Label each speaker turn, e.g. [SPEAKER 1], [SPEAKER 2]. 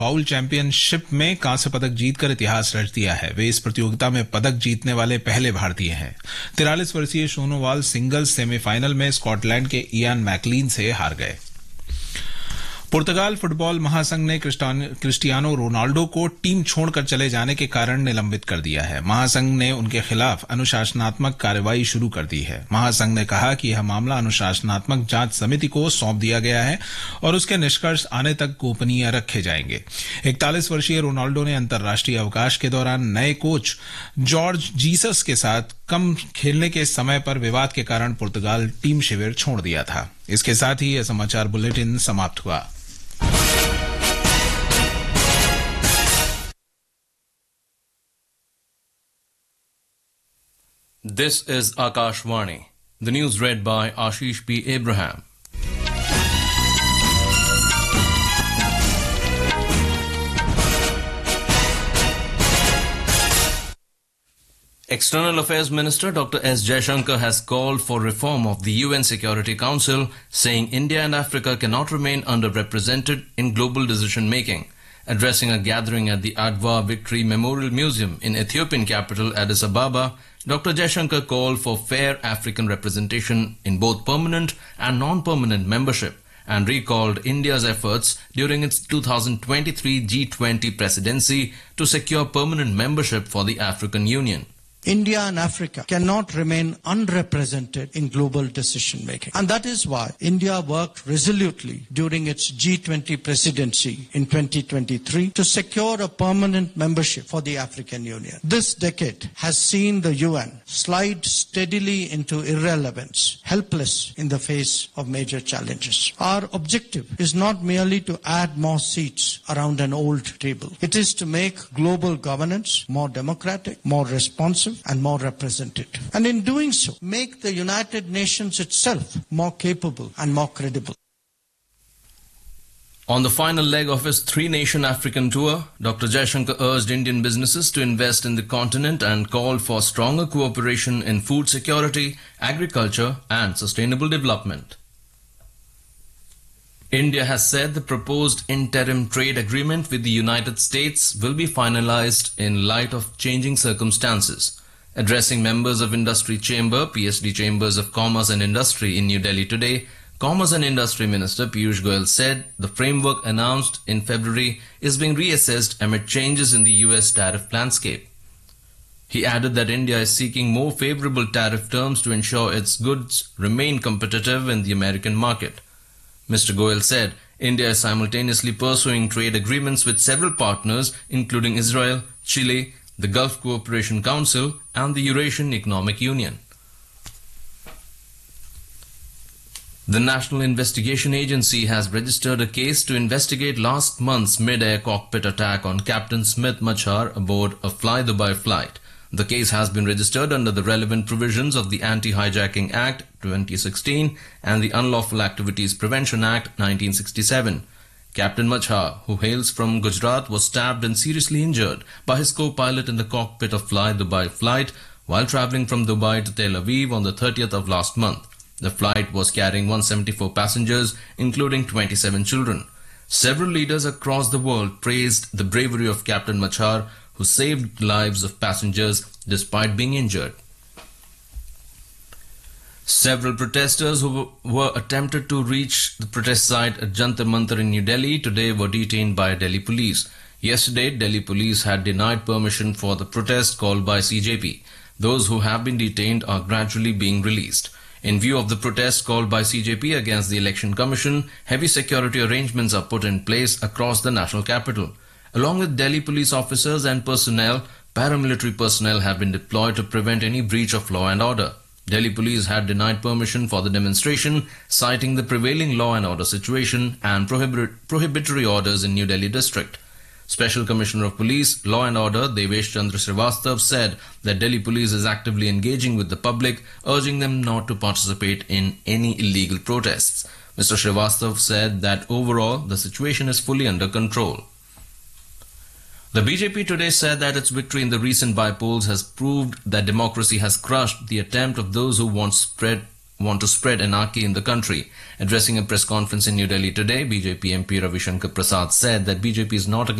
[SPEAKER 1] Bowl championship में कांस्य पदक जीतकर इतिहास रच दिया है। वे इस प्रतियोगिता में पदक जीतने वाले पहले भारतीय हैं। 43 वर्षीय सोनोवाल सिंगल्स सेमीफाइनल में स्कॉटलैंड के इयान मैकलीन से हार गए। पुर्तगाल फुटबॉल महासंघ ने क्रिस्टियानो रोनाल्डो को टीम छोड़कर चले जाने के कारण निलंबित कर दिया है। महासंघ ने उनके खिलाफ अनुशासनात्मक कार्रवाई शुरू कर दी है। महासंघ ने कहा कि यह मामला अनुशासनात्मक जांच समिति को सौंप दिया गया है और उसके निष्कर्ष आने तक गोपनीय रखे जाएंगे। 41 वर्षीय रोनाल्डो ने अंतर्राष्ट्रीय अवकाश के दौरान नए कोच जॉर्ज जीसस के साथ कम खेलने के समय पर विवाद के कारण पुर्तगाल टीम शिविर छोड़ दिया था। इसके साथ ही यह समाचार बुलेटिन समाप्त हुआ।
[SPEAKER 2] This is Akashvani. The news read by Ashish P. Abraham. External Affairs Minister Dr. S. Jaishankar has called for reform of the UN Security Council, saying India and Africa cannot remain underrepresented in global decision-making. Addressing a gathering at the Adwa Victory Memorial Museum in Ethiopian capital Addis Ababa, Dr. Jaishankar called for fair African representation in both permanent and non-permanent membership and recalled India's efforts during its 2023 G20 presidency to secure permanent membership for the African Union.
[SPEAKER 3] India and Africa cannot remain unrepresented in global decision making. And that is why India worked resolutely during its G20 presidency in 2023 to secure a permanent membership for the African Union. This decade has seen the UN slide steadily into irrelevance, helpless in the face of major challenges. Our objective is not merely to add more seats around an old table. It is to make global governance more democratic, more responsive, and more representative. And in doing so, make the United Nations itself more capable and more credible.
[SPEAKER 2] On the final leg of his three-nation African tour, Dr. Jaishankar urged Indian businesses to invest in the continent and called for stronger cooperation in food security, agriculture, and sustainable development. India has said the proposed interim trade agreement with the United States will be finalized in light of changing circumstances. Addressing members of Industry Chamber, PSD Chambers of Commerce and Industry in New Delhi today, Commerce and Industry Minister Piyush Goyal said the framework announced in February is being reassessed amid changes in the US tariff landscape. He added that India is seeking more favorable tariff terms to ensure its goods remain competitive in the American market. Mr. Goyal said India is simultaneously pursuing trade agreements with several partners including Israel, Chile, the Gulf Cooperation Council, and the Eurasian Economic Union. The National Investigation Agency has registered a case to investigate last month's mid-air cockpit attack on Captain Smith Machar aboard a Fly Dubai flight. The case has been registered under the relevant provisions of the Anti-Hijacking Act 2016 and the Unlawful Activities Prevention Act 1967. Captain Machar, who hails from Gujarat, was stabbed and seriously injured by his co-pilot in the cockpit of Fly Dubai flight while travelling from Dubai to Tel Aviv on the 30th of last month. The flight was carrying 174 passengers, including 27 children. Several leaders across the world praised the bravery of Captain Machar, who saved the lives of passengers despite being injured. Several protesters who were attempted to reach the protest site at Jantar Mantar in New Delhi today were detained by Delhi police. Yesterday, Delhi police had denied permission for the protest called by CJP. Those who have been detained are gradually being released. In view of the protest called by CJP against the Election Commission, heavy security arrangements are put in place across the national capital. Along with Delhi police officers and personnel, paramilitary personnel have been deployed to prevent any breach of law and order. Delhi police had denied permission for the demonstration, citing the prevailing law and order situation and prohibitory orders in New Delhi district. Special Commissioner of Police, Law and Order, Devesh Chandra Srivastav said that Delhi police is actively engaging with the public, urging them not to participate in any illegal protests. Mr. Srivastav said that overall the situation is fully under control. The BJP today said that its victory in the recent by-polls has proved that democracy has crushed the attempt of those who once spread want to spread anarchy in the country. Addressing a press conference in New Delhi today, BJP MP Ravi Shankar Prasad said that BJP is not against